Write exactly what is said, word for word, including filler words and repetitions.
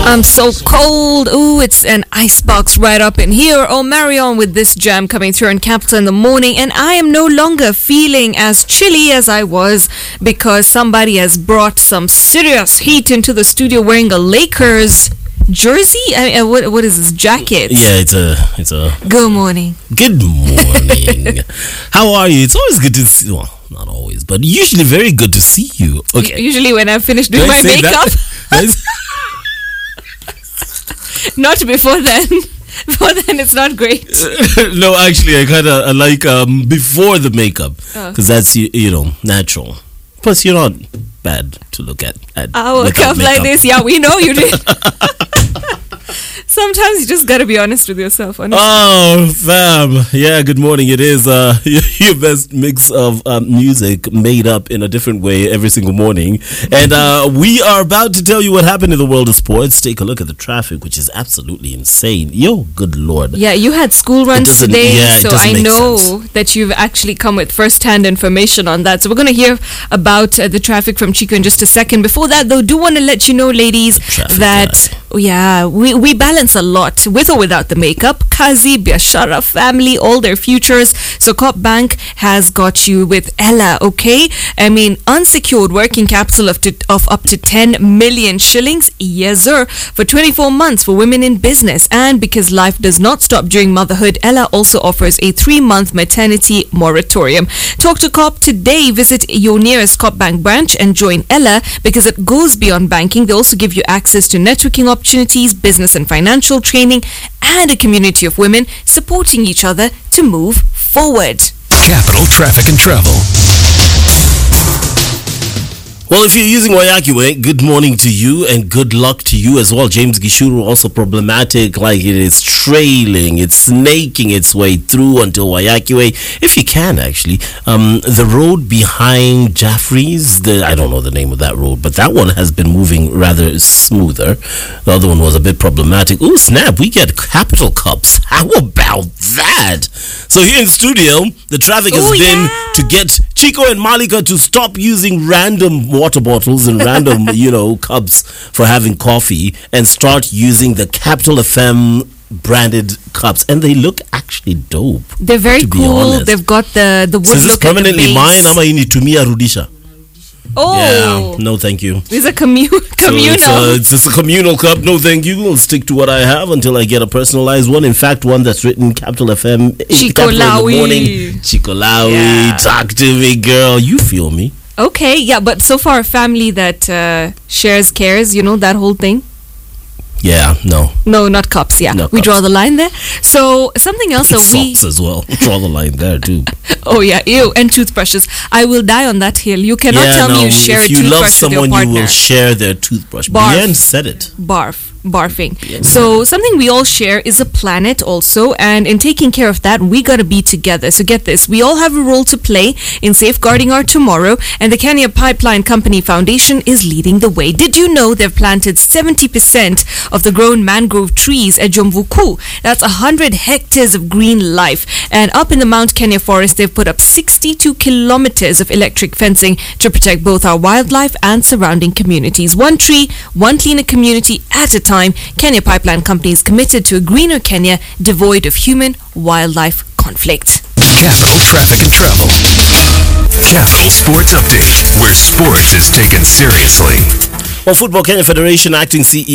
I'm so cold. Ooh, it's an icebox right up in here. Oh, Marion with this jam coming through in Capital in the morning. And I am no longer feeling as chilly as I was because somebody has brought some serious heat into the studio wearing a Lakers jersey. I mean, what what is this jacket? Yeah, it's a it's a. Good morning. Good morning. How are you? It's always good to see. Well, not always, but usually very good to see you. Okay. Usually when I finish doing my makeup. Not before then. Before then, it's not great. No, actually, I kind of like um, before the makeup because oh. that's you, you know natural. Plus, you're not bad to look at. at I woke up like this. Yeah, we know you did. Sometimes you just gotta be honest with yourself. Honestly. Oh, fam. Yeah, good morning. It is uh, your best mix of um, music made up in a different way every single morning. And uh, we are about to tell you what happened in the world of sports. Take a look at the traffic, which is absolutely insane. Yo, good Lord. Yeah, you had school runs today, yeah, so I know sense. that you've actually come with first-hand information on that. So we're going to hear about uh, the traffic from Chico in just a second. Before that, though, do want to let you know, ladies, that... Oh, yeah, we, we balance a lot with or without the makeup. Kazi, Biashara, family, all their futures. So Coop Bank has got you with Ella, okay? I mean, unsecured working capital of, to, of up to ten million shillings, yes sir, for twenty-four months for women in business. And because life does not stop during motherhood, Ella also offers a three-month maternity moratorium. Talk to Coop today. Visit your nearest Coop Bank branch and join Ella because it goes beyond banking. They also give you access to networking opportunities. Opportunities, business and financial training, and a community of women supporting each other to move forward. Capital Traffic and Travel. Well, if you're using Wayakiwe, good morning to you and good luck to you as well. James Gishuru also problematic, like it is trailing, it's snaking its way through until Wayakiwe. If you can, actually, um, the road behind Jaffrey's, the I don't know the name of that road, but that one has been moving rather smoother. The other one was a bit problematic. Ooh, snap, we get capital cups. How about that? So here in studio, the traffic has Ooh, been yeah. to get Chico and Malika to stop using random water bottles and random, you know, cups for having coffee and start using the Capital F M branded cups, and they look actually dope. They're very cool. They've got the the wood so is this look permanently mine? Ama ini tumia rudisha. Oh, yeah, no thank you. It's a commu- communal. So it's, a, it's a communal cup. No thank you. I'll stick to what I have until I get a personalized one. In fact, one that's written Capital F M. Chico Lawi. Chico Lawi. Yeah. Talk to me, girl. You feel me? Okay, yeah, but so far a family that uh, shares cares, you know, that whole thing. Yeah, no. No, not cups, yeah. No we cups. draw the line there. So, something else that we... Socks as well. Draw the line there, too. Oh, yeah. Ew. And toothbrushes. I will die on that hill. You cannot yeah, tell no, me you share if a you toothbrush love someone, with your partner. you will share their toothbrush. Barf. Bien said it. Barf. Barfing. So something we all share is a planet also, and in taking care of that, we gotta be together. So get this, we all have a role to play in safeguarding our tomorrow, and the Kenya Pipeline Company Foundation is leading the way. Did you know they've planted seventy percent of the grown mangrove trees at Jomvuku? That's one hundred hectares of green life. And up in the Mount Kenya forest, they've put up sixty-two kilometers of electric fencing to protect both our wildlife and surrounding communities. One tree, one cleaner community at a time. Kenya Pipeline Company is committed to a greener Kenya devoid of human-wildlife conflict. Capital Traffic and Travel. Capital Sports Update, where sports is taken seriously. Well, Football Kenya Federation acting C E O